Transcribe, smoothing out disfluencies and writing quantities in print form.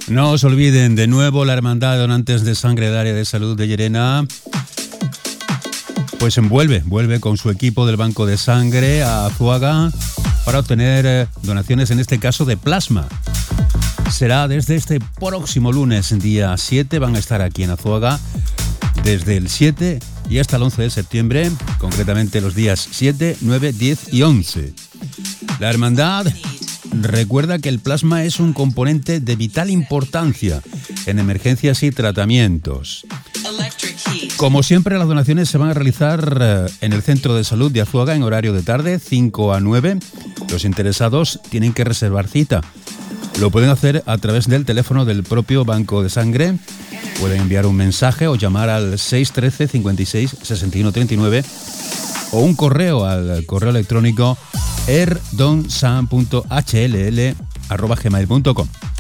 No os olviden, de nuevo, la Hermandad de Donantes de Sangre del Área de Salud de Llerena pues vuelve con su equipo del Banco de Sangre a Azuaga para obtener donaciones, en este caso de plasma. Será desde este próximo lunes, día 7, van a estar aquí en Azuaga desde el 7 y hasta el 11 de septiembre, concretamente los días 7, 9, 10 y 11. La Hermandad recuerda que el plasma es un componente de vital importancia en emergencias y tratamientos. Como siempre, las donaciones se van a realizar en el Centro de Salud de Azuaga en horario de tarde, 5 a 9. Los interesados tienen que reservar cita. Lo pueden hacer a través del teléfono del propio Banco de Sangre. Pueden enviar un mensaje o llamar al 613 56 61 39 o un correo al correo electrónico erdonsan.hll@gmail.com.